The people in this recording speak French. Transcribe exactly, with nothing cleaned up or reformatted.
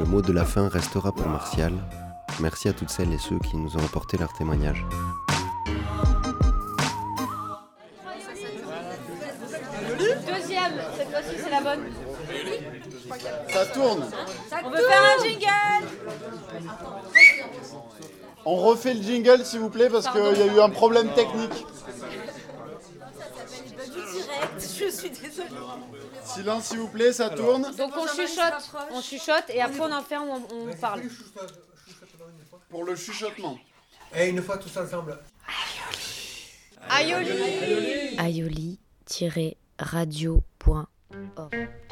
Le mot de la fin restera pour Martial. Merci à toutes celles et ceux qui nous ont apporté leur témoignage. Deuxième, cette fois-ci c'est la bonne. Ça tourne. On veut faire un jingle. On refait le jingle s'il vous plaît parce qu'il y a eu un problème technique. Je suis désolée. Silence s'il vous plaît, ça tourne. Donc on chuchote, on chuchote et après on en fait, on, on parle. Pour le chuchotement. Et une fois tous ensemble. Aioli. aioli tiret radio point org